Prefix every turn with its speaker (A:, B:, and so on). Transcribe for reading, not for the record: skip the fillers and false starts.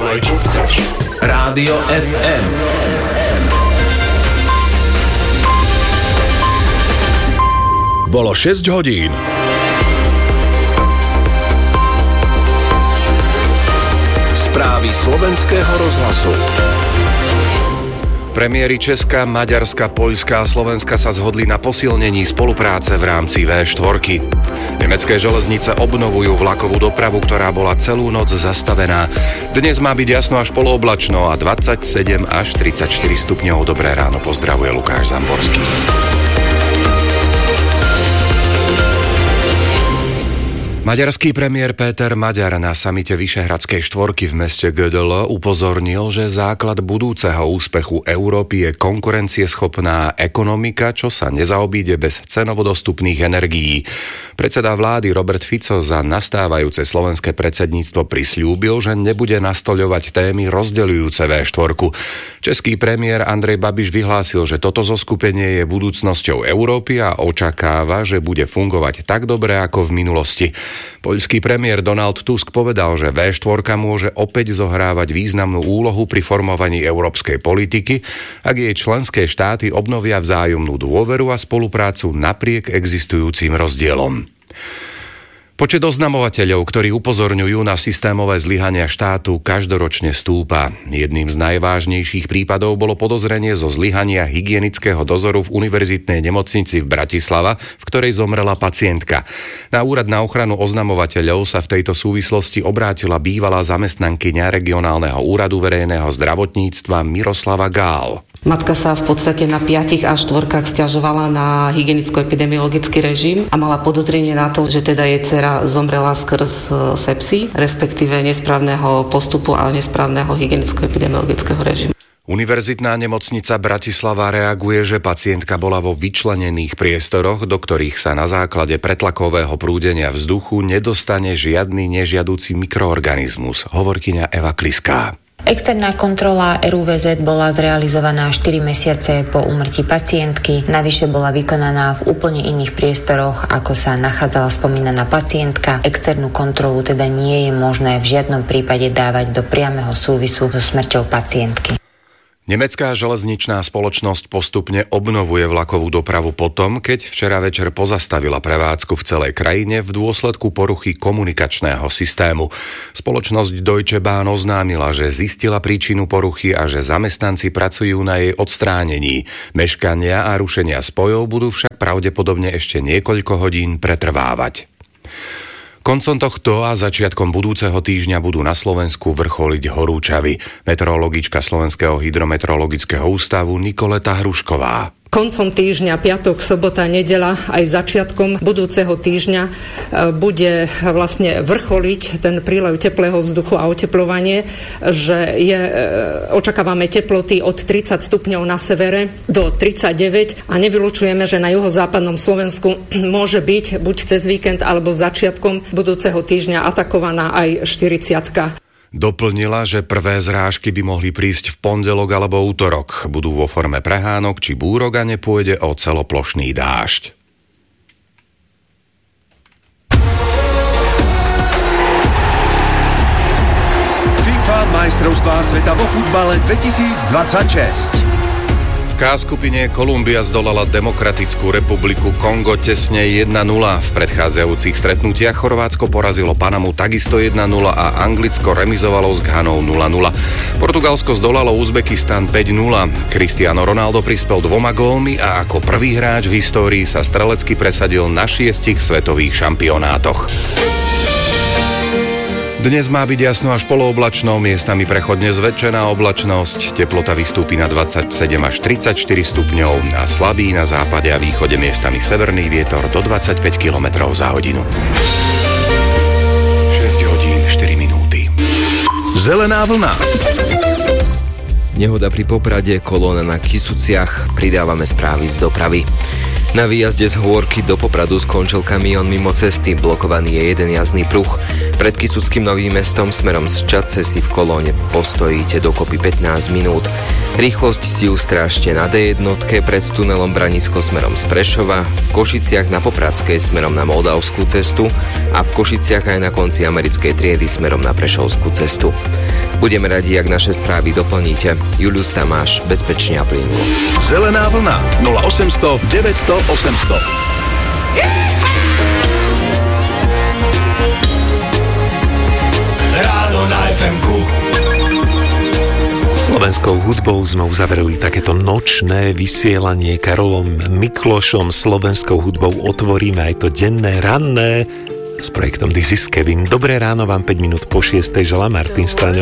A: Počúvaj, čo chceš. Rádio FM.
B: Bolo 6 hodín. Správy slovenského rozhlasu.
C: Premiéry Česka, Maďarska, Poľska a Slovenska sa zhodli na posilnení spolupráce v rámci V4. Nemecké železnice obnovujú vlakovú dopravu, ktorá bola celú noc zastavená. Dnes má byť jasno až polooblačno a 27 až 34 stupňov. Dobré ráno, pozdravuje Lukáš Zamborský. Maďarský premiér Péter Maďar na samite Vyšehradskej štvorky v meste Gödel upozornil, že základ budúceho úspechu Európy je konkurencieschopná ekonomika, čo sa nezaobíde bez cenovo dostupných energií. Predseda vlády Robert Fico za nastávajúce slovenské predsedníctvo prisľúbil, že nebude nastoľovať témy rozdeľujúce V4. Český premiér Andrej Babiš vyhlásil, že toto zoskupenie je budúcnosťou Európy a očakáva, že bude fungovať tak dobre ako v minulosti. Poľský premiér Donald Tusk povedal, že V4 môže opäť zohrávať významnú úlohu pri formovaní európskej politiky, ak jej členské štáty obnovia vzájomnú dôveru a spoluprácu napriek existujúcim rozdielom. Počet oznamovateľov, ktorí upozorňujú na systémové zlyhania štátu, každoročne stúpa. Jedným z najvážnejších prípadov bolo podozrenie zo zlyhania hygienického dozoru v univerzitnej nemocnici v Bratislava, v ktorej zomrela pacientka. Na úrad na ochranu oznamovateľov sa v tejto súvislosti obrátila bývalá zamestnankyňa regionálneho úradu verejného zdravotníctva Miroslava Gál.
D: Matka sa v podstate na 5 a 4 sťažovala na hygienicko-epidemiologický režim a mala podozrenie na to, že teda jej dcera zomrela skrz sepsy, respektíve nesprávneho postupu a nesprávneho hygienicko-epidemiologického režimu.
C: Univerzitná nemocnica Bratislava reaguje, že pacientka bola vo vyčlenených priestoroch, do ktorých sa na základe pretlakového prúdenia vzduchu nedostane žiadny nežiaducí mikroorganizmus. Hovorkyňa Eva Kliská.
E: Externá kontrola RUVZ bola zrealizovaná 4 mesiace po úmrtí pacientky. Navyše bola vykonaná v úplne iných priestoroch, ako sa nachádzala spomínaná pacientka. Externú kontrolu teda nie je možné v žiadnom prípade dávať do priameho súvisu so smrťou pacientky.
C: Nemecká železničná spoločnosť postupne obnovuje vlakovú dopravu potom, keď včera večer pozastavila prevádzku v celej krajine v dôsledku poruchy komunikačného systému. Spoločnosť Deutsche Bahn oznámila, že zistila príčinu poruchy a že zamestnanci pracujú na jej odstránení. Meškania a rušenia spojov budú však pravdepodobne ešte niekoľko hodín pretrvávať. Koncom tohto a začiatkom budúceho týždňa budú na Slovensku vrcholiť horúčavy. Meteorologička Slovenského hydrometeorologického ústavu Nikoleta Hrušková.
F: Koncom týždňa, piatok, sobota, nedeľa, aj začiatkom budúceho týždňa bude vlastne vrcholiť ten prílev teplého vzduchu a oteplovanie, že očakávame teploty od 30 stupňov na severe do 39 a nevylučujeme, že na juhozápadnom Slovensku môže byť buď cez víkend alebo začiatkom budúceho týždňa atakovaná aj 40.
C: Doplnila, že prvé zrážky by mohli prísť v pondelok alebo útorok. Budú vo forme prehánok či búrok a nepôjde o celoplošný dážď.
B: FIFA majstrovstvá sveta vo futbale 2026.
C: V K skupine Kolumbia zdolala Demokratickú republiku Kongo tesne 1-0. V predchádzajúcich stretnutiach Chorvátsko porazilo Panamu takisto 1-0 a Anglicko remizovalo s Ghanou 0-0. Portugalsko zdolalo Uzbekistan 5-0. Cristiano Ronaldo prispel 2 gólmi a ako prvý hráč v histórii sa strelecky presadil na 6 svetových šampionátoch. Dnes má byť jasno až polooblačno, miestami prechodne zväčšená oblačnosť, teplota vystúpi na 27 až 34 stupňov a slabý na západe a východe miestami severný vietor do 25 km za hodinu. 6 hodín 4 minúty.
B: Zelená vlna.
G: Nehoda pri Poprade, kolóna na Kysuciach, pridávame správy z dopravy. Na výjazde z Hôrky do Popradu skončil kamión mimo cesty, blokovaný je jeden jazdný pruh. Pred Kysuckým Novým Mestom smerom z Čadce si v kolóne postojíte dokopy 15 minút. Rýchlosť si ustrážte na D1 pred tunelom Branisko smerom z Prešova, v Košiciach na Popradskej smerom na Moldavskú cestu a v Košiciach aj na konci Americkej triedy smerom na Prešovskú cestu. Budeme radi, ak naše správy doplníte. Julius Tamáš, bezpečne a plynulo.
B: Zelená vlna 0800 900 800.
A: Ráno na FM-ku.
H: Slovenskou hudbou sme uzavreli takéto nočné vysielanie Karolom Miklošom. Slovenskou hudbou otvoríme aj to denné, ranné s projektom This is Kevin. Dobré ráno vám 5 minút po 6. želá Martin Staňo.